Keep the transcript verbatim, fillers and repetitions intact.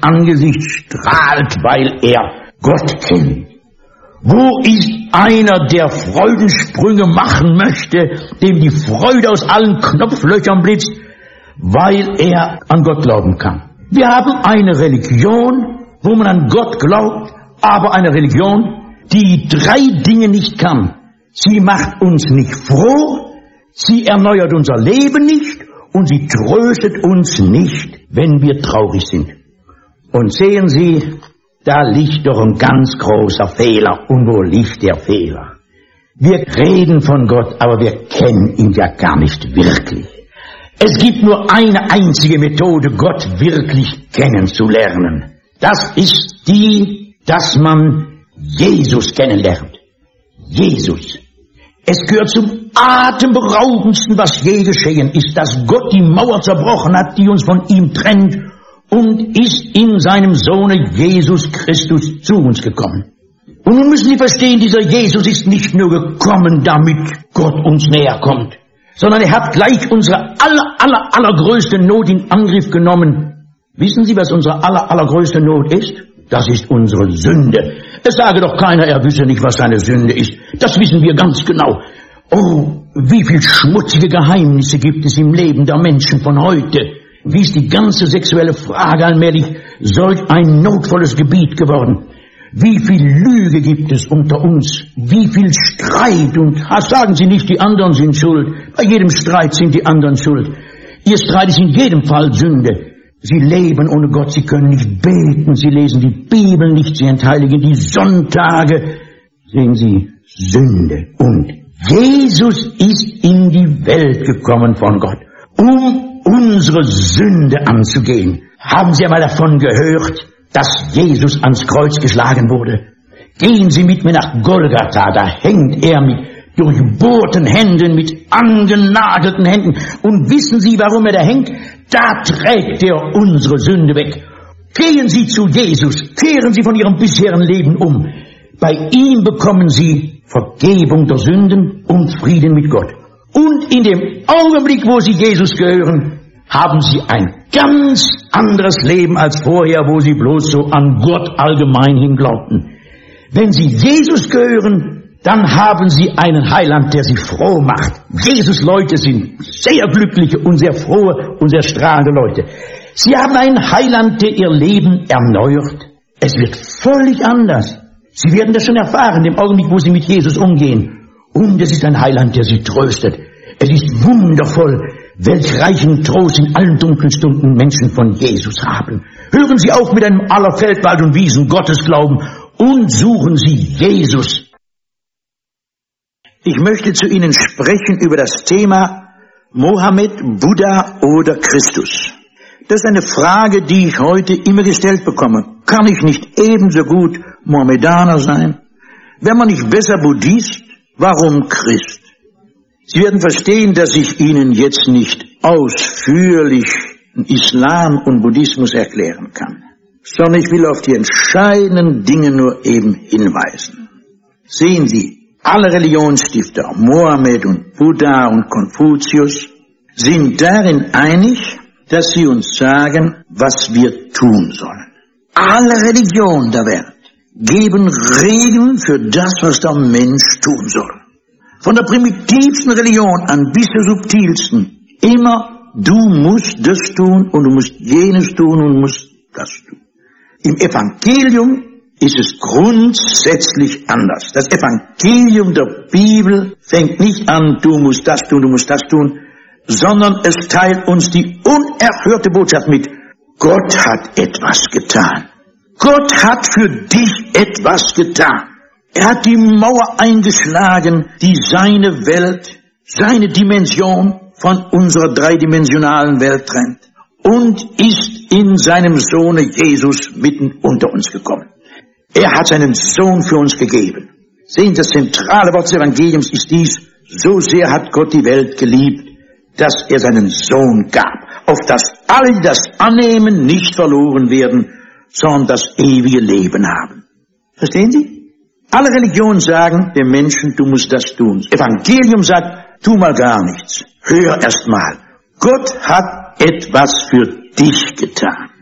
Angesicht strahlt, weil er Gott kennt. Wo ist einer, der Freudensprünge machen möchte, dem die Freude aus allen Knopflöchern blitzt, weil er an Gott glauben kann? Wir haben eine Religion, wo man an Gott glaubt, aber eine Religion, die drei Dinge nicht kann. Sie macht uns nicht froh, sie erneuert unser Leben nicht und sie tröstet uns nicht, wenn wir traurig sind. Und sehen Sie, da liegt doch ein ganz großer Fehler. Und wo liegt der Fehler? Wir reden von Gott, aber wir kennen ihn ja gar nicht wirklich. Es gibt nur eine einzige Methode, Gott wirklich kennenzulernen. Das ist die, dass man Jesus kennenlernt. Jesus. Es gehört zum atemberaubendsten, was je geschehen ist, dass Gott die Mauer zerbrochen hat, die uns von ihm trennt, und ist in seinem Sohne Jesus Christus zu uns gekommen. Und nun müssen Sie verstehen, dieser Jesus ist nicht nur gekommen, damit Gott uns näher kommt, sondern er hat gleich unsere aller, aller, allergrößte Not in Angriff genommen. Wissen Sie, was unsere aller, allergrößte Not ist? Das ist unsere Sünde. Es sage doch keiner, er wisse nicht, was seine Sünde ist. Das wissen wir ganz genau. Oh, wie viel schmutzige Geheimnisse gibt es im Leben der Menschen von heute. Wie ist die ganze sexuelle Frage allmählich solch ein notvolles Gebiet geworden? Wie viel Lüge gibt es unter uns? Wie viel Streit? Und sagen Sie nicht, die anderen sind schuld. Bei jedem Streit sind die anderen schuld. Ihr Streit ist in jedem Fall Sünde. Sie leben ohne Gott, sie können nicht beten, sie lesen die Bibel nicht, sie entheiligen die Sonntage. Sehen Sie, Sünde. Und Jesus ist in die Welt gekommen von Gott, um unsere Sünde anzugehen. Haben Sie einmal davon gehört, dass Jesus ans Kreuz geschlagen wurde? Gehen Sie mit mir nach Golgatha, da hängt er mit durchbohrten Händen, mit angenagelten Händen. Und wissen Sie, warum er da hängt? Da trägt er unsere Sünde weg. Gehen Sie zu Jesus, kehren Sie von Ihrem bisherigen Leben um. Bei ihm bekommen Sie Vergebung der Sünden und Frieden mit Gott. Und in dem Augenblick, wo Sie Jesus gehören, haben Sie ein ganz anderes Leben als vorher, wo Sie bloß so an Gott allgemein hin glaubten. Wenn Sie Jesus gehören, dann haben Sie einen Heiland, der Sie froh macht. Jesus-Leute sind sehr glückliche und sehr frohe und sehr strahlende Leute. Sie haben einen Heiland, der Ihr Leben erneuert. Es wird völlig anders. Sie werden das schon erfahren, im Augenblick, wo Sie mit Jesus umgehen. Und es ist ein Heiland, der Sie tröstet. Es ist wundervoll, welch reichen Trost in allen dunklen Stunden Menschen von Jesus haben. Hören Sie auf mit einem aller Feldwald und Wiesen Gottesglauben und suchen Sie Jesus. Ich möchte zu Ihnen sprechen über das Thema Mohammed, Buddha oder Christus. Das ist eine Frage, die ich heute immer gestellt bekomme. Kann ich nicht ebenso gut Mohammedaner sein? Wäre man nicht besser Buddhist? Warum Christ? Sie werden verstehen, dass ich Ihnen jetzt nicht ausführlich Islam und Buddhismus erklären kann, sondern ich will auf die entscheidenden Dinge nur eben hinweisen. Sehen Sie, alle Religionsstifter, Mohammed und Buddha und Konfuzius, sind darin einig, dass sie uns sagen, was wir tun sollen. Alle Religionen der Welt geben Regeln für das, was der Mensch tun soll. Von der primitivsten Religion an bis zur subtilsten. Immer, du musst das tun und du musst jenes tun und musst das tun. Im Evangelium ist es grundsätzlich anders. Das Evangelium der Bibel fängt nicht an, du musst das tun, du musst das tun, sondern es teilt uns die unerhörte Botschaft mit. Gott hat etwas getan. Gott hat für dich etwas getan. Er hat die Mauer eingeschlagen, die seine Welt, seine Dimension von unserer dreidimensionalen Welt trennt und ist in seinem Sohne Jesus mitten unter uns gekommen. Er hat seinen Sohn für uns gegeben. Sehen, das zentrale Wort des Evangeliums ist dies: So sehr hat Gott die Welt geliebt, dass er seinen Sohn gab, auf dass alle, die das annehmen, nicht verloren werden, sondern das ewige Leben haben. Verstehen Sie? Alle Religionen sagen dem Menschen, du musst das tun. Das Evangelium sagt, tu mal gar nichts. Hör erst mal. Gott hat etwas für dich getan.